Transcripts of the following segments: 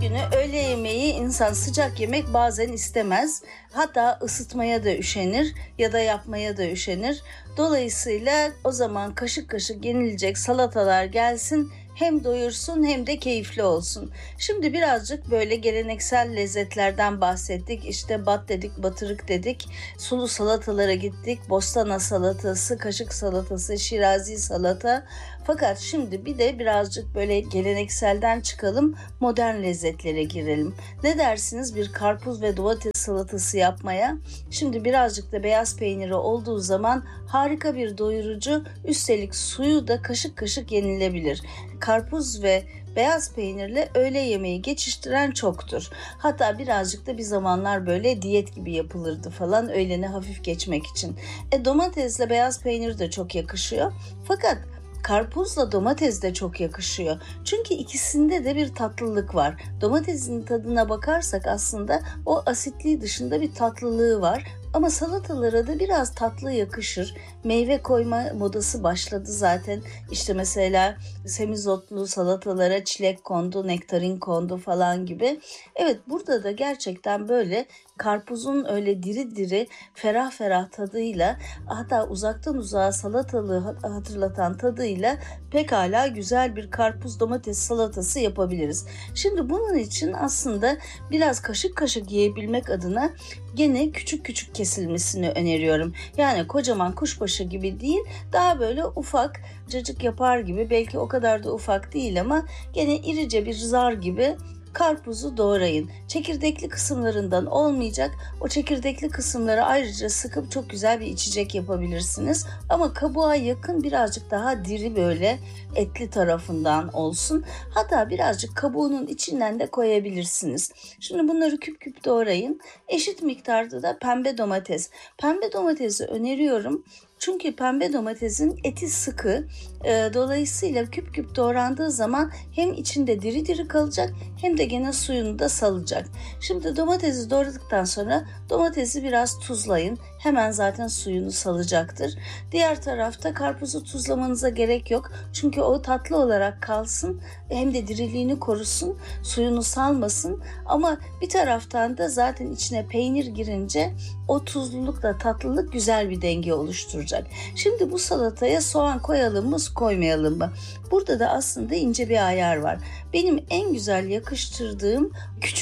günü öğle yemeği insan sıcak yemek bazen istemez. Hatta ısıtmaya da üşenir ya da yapmaya da üşenir. Dolayısıyla o zaman kaşık kaşık yenilecek salatalar gelsin. Hem doyursun hem de keyifli olsun. Şimdi birazcık böyle geleneksel lezzetlerden bahsettik. İşte bat dedik, batırık dedik. Sulu salatalara gittik. Bostana salatası, kaşık salatası, şirazi salata. Fakat şimdi bir de birazcık böyle gelenekselden çıkalım, modern lezzetlere girelim. Ne dersiniz bir karpuz ve domates salatası yapmaya? Şimdi birazcık da beyaz peyniri olduğu zaman harika bir doyurucu, üstelik suyu da kaşık kaşık yenilebilir. Karpuz ve beyaz peynirle öğle yemeği geçiştiren çoktur. Hatta birazcık da bir zamanlar böyle diyet gibi yapılırdı falan, öğlene hafif geçmek için. Domatesle beyaz peynir de çok yakışıyor. Fakat karpuzla domates de çok yakışıyor. Çünkü ikisinde de bir tatlılık var. Domatesin tadına bakarsak aslında o asitliği dışında bir tatlılığı var. Ama salatalara da biraz tatlı yakışır. Meyve koyma modası başladı zaten. İşte mesela semizotlu salatalara çilek kondu, nektarin kondu falan gibi. Evet, burada da gerçekten böyle karpuzun öyle diri diri, ferah ferah tadıyla, hatta uzaktan uzağa salatalığı hatırlatan tadıyla pekala güzel bir karpuz domates salatası yapabiliriz. Şimdi bunun için aslında biraz kaşık kaşık yiyebilmek adına gene küçük küçük kesilmesini öneriyorum. Yani kocaman kuşbaşı gibi değil, daha böyle ufak cacık yapar gibi, belki o kadar da ufak değil ama gene irice bir zar gibi karpuzu doğrayın. Çekirdekli kısımlarından olmayacak. O çekirdekli kısımları ayrıca sıkıp çok güzel bir içecek yapabilirsiniz. Ama kabuğa yakın birazcık daha diri, böyle etli tarafından olsun. Hatta birazcık kabuğunun içinden de koyabilirsiniz. Şimdi bunları küp küp doğrayın. Eşit miktarda da pembe domates. Pembe domatesi öneriyorum. Çünkü pembe domatesin eti sıkı, dolayısıyla küp küp doğrandığı zaman hem içinde diri diri kalacak hem de gene suyunu da salacak. Şimdi domatesi doğradıktan sonra domatesi biraz tuzlayın. Hemen zaten suyunu salacaktır. Diğer tarafta karpuzu tuzlamanıza gerek yok. Çünkü o tatlı olarak kalsın, hem de diriliğini korusun, suyunu salmasın. Ama bir taraftan da zaten içine peynir girince o tuzlulukla tatlılık güzel bir denge oluşturacak. Şimdi bu salataya soğan koyalım mı, koymayalım mı? Burada da aslında ince bir ayar var. Benim en güzel yakıştırdığım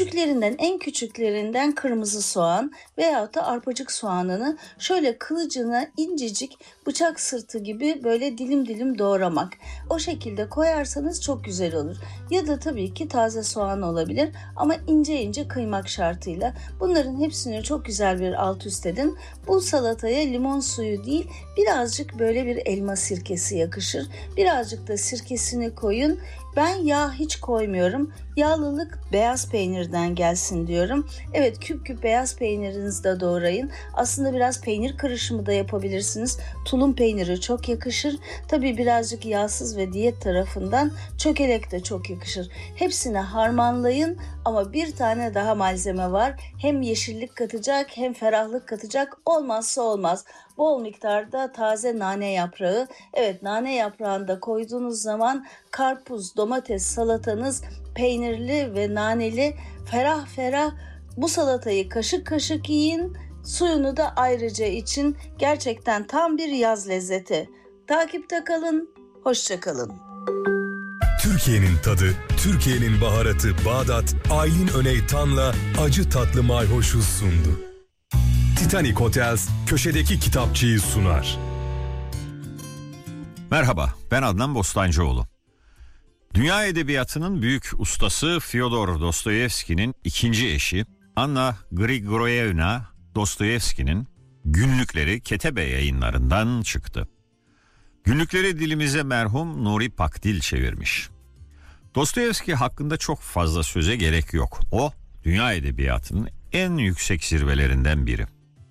en küçüklerinden kırmızı soğan veyahut da arpacık soğanını şöyle kılıcına incecik bıçak sırtı gibi böyle dilim dilim doğramak. O şekilde koyarsanız çok güzel olur. Ya da tabii ki taze soğan olabilir ama ince ince kıymak şartıyla. Bunların hepsini çok güzel bir alt üst edin. Bu salataya limon suyu değil, birazcık böyle bir elma sirkesi yakışır. Birazcık da sirkesini koyun. Ben yağ hiç koymuyorum. Yağlılık beyaz peynirden gelsin diyorum. Evet, küp küp beyaz peynirinizi de doğrayın. Aslında biraz peynir karışımı da yapabilirsiniz. Tulum peyniri çok yakışır. Tabii birazcık yağsız ve diyet tarafından çökelek de çok yakışır. Hepsini harmanlayın ama bir tane daha malzeme var. Hem yeşillik katacak hem ferahlık katacak. Olmazsa olmaz. Bol miktarda taze nane yaprağı. Evet, nane yaprağını da koyduğunuz zaman karpuz, domates salatanız peynirli ve naneli, ferah ferah. Bu salatayı kaşık kaşık yiyin. Suyunu da ayrıca için. Gerçekten tam bir yaz lezzeti. Takipte kalın. Hoşça kalın. Türkiye'nin tadı, Türkiye'nin baharatı Bağdat, Aylin Öneytan'la acı tatlı mayhoşu sundu. Titanic Hotels köşedeki kitapçıyı sunar. Merhaba, ben Adnan Bostancıoğlu. Dünya edebiyatının büyük ustası Fyodor Dostoyevski'nin ikinci eşi Anna Grigorievna Dostoyevski'nin günlükleri Ketebe Yayınlarından çıktı. Günlükleri dilimize merhum Nuri Pakdil çevirmiş. Dostoyevski hakkında çok fazla söze gerek yok. O, dünya edebiyatının en yüksek zirvelerinden biri.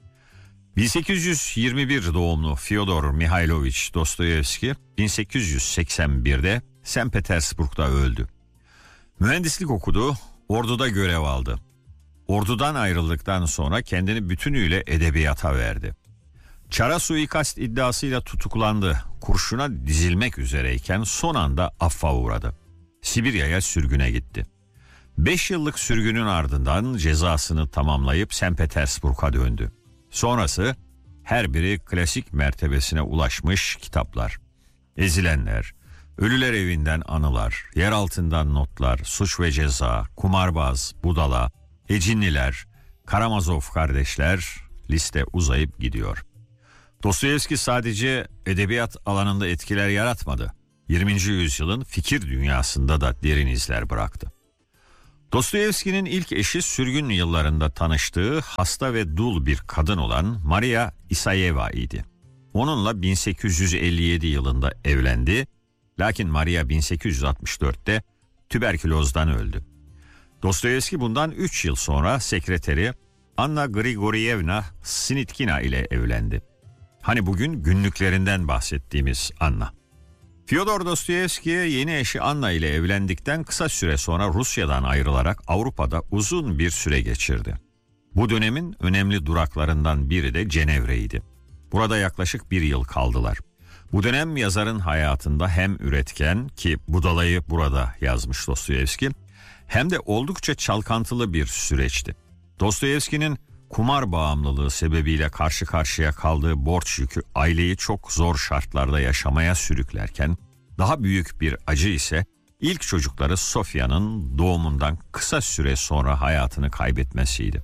1821 doğumlu Fyodor Mihailovich Dostoyevski 1881'de St. Petersburg'da öldü. Mühendislik okudu, orduda görev aldı. Ordudan ayrıldıktan sonra kendini bütünüyle edebiyata verdi. Çar'a suikast iddiasıyla tutuklandı. Kurşuna dizilmek üzereyken son anda affa uğradı. Sibirya'ya sürgüne gitti. 5 yıllık sürgünün ardından cezasını tamamlayıp St. Petersburg'a döndü. Sonrası her biri klasik mertebesine ulaşmış kitaplar. Ezilenler, Ölüler Evinden Anılar, Yer Altından Notlar, Suç ve Ceza, Kumarbaz, Budala, Ecinliler, Karamazov Kardeşler, liste uzayıp gidiyor. Dostoyevski sadece edebiyat alanında etkiler yaratmadı. 20. yüzyılın fikir dünyasında da derin izler bıraktı. Dostoyevski'nin ilk eşi sürgün yıllarında tanıştığı hasta ve dul bir kadın olan Maria Isayeva idi. Onunla 1857 yılında evlendi, lakin Maria 1864'te tüberkülozdan öldü. Dostoyevski bundan 3 yıl sonra sekreteri Anna Grigorievna Sinitkina ile evlendi. Hani bugün günlüklerinden bahsettiğimiz Anna. Fyodor Dostoyevski yeni eşi Anna ile evlendikten kısa süre sonra Rusya'dan ayrılarak Avrupa'da uzun bir süre geçirdi. Bu dönemin önemli duraklarından biri de Cenevre'ydi. Burada yaklaşık 1 yıl kaldılar. Bu dönem yazarın hayatında hem üretken, ki Budala'yı burada yazmış Dostoyevski, hem de oldukça çalkantılı bir süreçti. Dostoyevski'nin kumar bağımlılığı sebebiyle karşı karşıya kaldığı borç yükü aileyi çok zor şartlarda yaşamaya sürüklerken, daha büyük bir acı ise ilk çocukları Sofya'nın doğumundan kısa süre sonra hayatını kaybetmesiydi.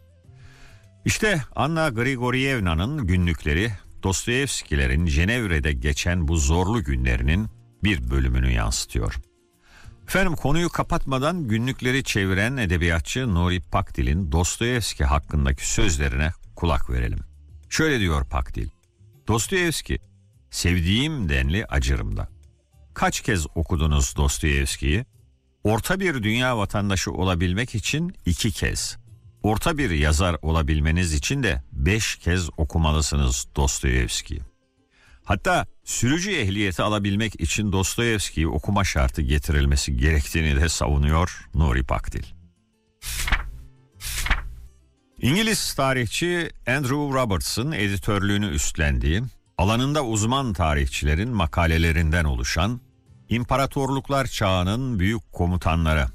İşte Anna Grigorievna'nın günlükleri Dostoyevskilerin Cenevre'de geçen bu zorlu günlerinin bir bölümünü yansıtıyor. Efendim, konuyu kapatmadan günlükleri çeviren edebiyatçı Nuri Pakdil'in Dostoyevski hakkındaki sözlerine kulak verelim. Şöyle diyor Pakdil: Dostoyevski, sevdiğim denli acırımda. Kaç kez okudunuz Dostoyevski'yi? Orta bir dünya vatandaşı olabilmek için 2 kez. Orta bir yazar olabilmeniz için de 5 kez okumalısınız Dostoyevski'yi. Hatta sürücü ehliyeti alabilmek için Dostoyevski'yi okuma şartı getirilmesi gerektiğini de savunuyor Nuri Pakdil. İngiliz tarihçi Andrew Roberts'ın editörlüğünü üstlendiği, alanında uzman tarihçilerin makalelerinden oluşan İmparatorluklar Çağı'nın Büyük Komutanları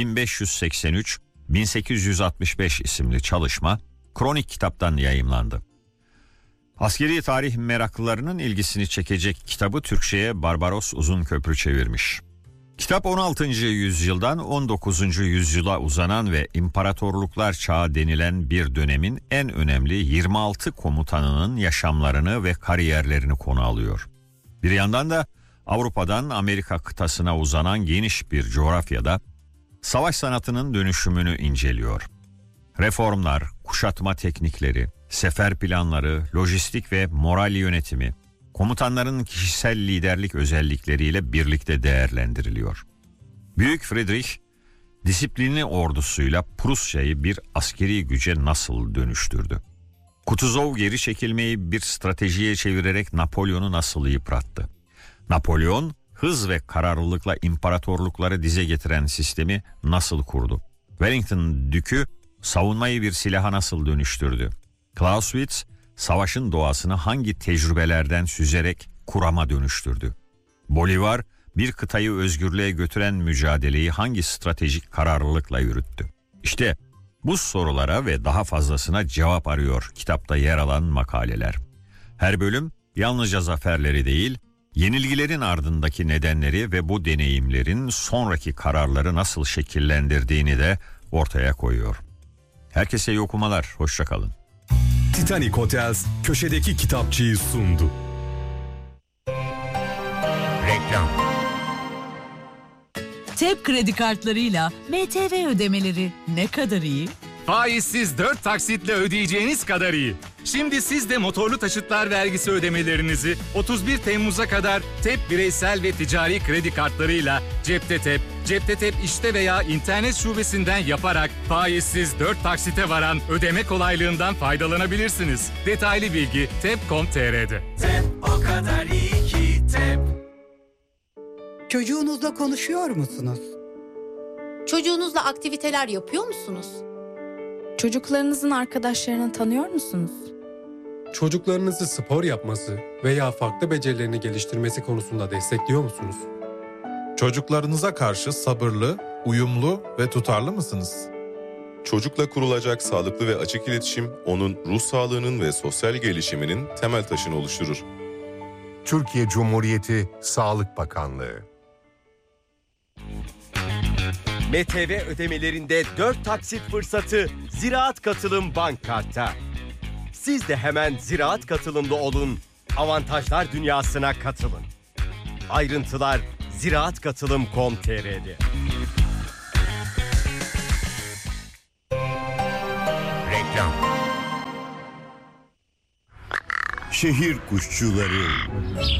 1583-1865 isimli çalışma kronik kitaptan yayımlandı. Askeri tarih meraklılarının ilgisini çekecek kitabı Türkçe'ye Barbaros Uzunköprü çevirmiş. Kitap 16. yüzyıldan 19. yüzyıla uzanan ve İmparatorluklar Çağı denilen bir dönemin en önemli 26 komutanının yaşamlarını ve kariyerlerini konu alıyor. Bir yandan da Avrupa'dan Amerika kıtasına uzanan geniş bir coğrafyada savaş sanatının dönüşümünü inceliyor. Reformlar, kuşatma teknikleri, sefer planları, lojistik ve moral yönetimi, komutanların kişisel liderlik özellikleriyle birlikte değerlendiriliyor. Büyük Friedrich, disiplinli ordusuyla Prusya'yı bir askeri güce nasıl dönüştürdü? Kutuzov geri çekilmeyi bir stratejiye çevirerek Napolyon'u nasıl yıprattı? Napolyon, hız ve kararlılıkla imparatorlukları dize getiren sistemi nasıl kurdu? Wellington Dükü, savunmayı bir silaha nasıl dönüştürdü? Clausewitz, savaşın doğasını hangi tecrübelerden süzerek kurama dönüştürdü? Bolivar, bir kıtayı özgürlüğe götüren mücadeleyi hangi stratejik kararlılıkla yürüttü? İşte bu sorulara ve daha fazlasına cevap arıyor kitapta yer alan makaleler. Her bölüm yalnızca zaferleri değil, yenilgilerin ardındaki nedenleri ve bu deneyimlerin sonraki kararları nasıl şekillendirdiğini de ortaya koyuyor. Herkese iyi okumalar, hoşça kalın. Titanic Hotels köşedeki kitapçıyı sundu. Reklam. TEP kredi kartlarıyla MTV ödemeleri ne kadar iyi? Faizsiz 4 taksitle ödeyeceğiniz kadar iyi. Şimdi siz de motorlu taşıtlar vergisi ödemelerinizi 31 Temmuz'a kadar TEP bireysel ve ticari kredi kartlarıyla Cepte TEP işte veya internet şubesinden yaparak faizsiz 4 taksite varan ödeme kolaylığından faydalanabilirsiniz. Detaylı bilgi tep.com.tr'de. TEP o kadar iyi ki TEP. Çocuğunuzla konuşuyor musunuz? Çocuğunuzla aktiviteler yapıyor musunuz? Çocuklarınızın arkadaşlarını tanıyor musunuz? Çocuklarınızı spor yapması veya farklı becerilerini geliştirmesi konusunda destekliyor musunuz? Çocuklarınıza karşı sabırlı, uyumlu ve tutarlı mısınız? Çocukla kurulacak sağlıklı ve açık iletişim, onun ruh sağlığının ve sosyal gelişiminin temel taşını oluşturur. Türkiye Cumhuriyeti Sağlık Bakanlığı. MTV ödemelerinde 4 taksit fırsatı Ziraat Katılım Bank Kart'ta. Siz de hemen Ziraat Katılımlı olun, avantajlar dünyasına katılın. Ayrıntılar ziraatkatılım.com.tr'de. Reklam. Şehir kuşçuları.